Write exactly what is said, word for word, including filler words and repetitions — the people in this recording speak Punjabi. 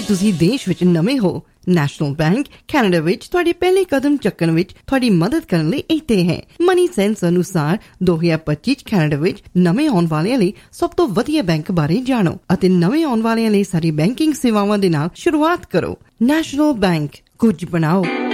ਤੁਸੀਂ ਦੇਸ਼ ਵਿੱਚ ਨਵੇਂ ਹੋ, ਨੈਸ਼ਨਲ ਬੈਂਕ ਕੈਨੇਡਾ ਵਿੱਚ ਤੁਹਾਡੇ ਪਹਿਲੇ ਕਦਮ ਚੱਕਣ ਵਿੱਚ ਤੁਹਾਡੀ ਮਦਦ ਕਰਨ ਲਈ ਇੱਥੇ ਹੈ। ਮਨੀ ਸੈਂਸ ਅਨੁਸਾਰ ਦੋ ਹਜ਼ਾਰ ਪੱਚੀ ਚ ਕੈਨੇਡਾ ਵਿੱਚ ਨਵੇਂ ਆਉਣ ਵਾਲਿਆਂ ਲਈ ਸਭ ਤੋਂ ਵਧੀਆ ਬੈਂਕ ਬਾਰੇ ਜਾਣੋ ਅਤੇ ਨਵੇਂ ਆਉਣ ਵਾਲਿਆਂ ਲਈ ਸਾਰੀ ਬੈਂਕਿੰਗ ਸੇਵਾਵਾਂ ਦੇ ਨਾਲ ਸ਼ੁਰੂਆਤ ਕਰੋ। ਨੈਸ਼ਨਲ ਬੈਂਕ, ਕੁਝ ਬਣਾਓ।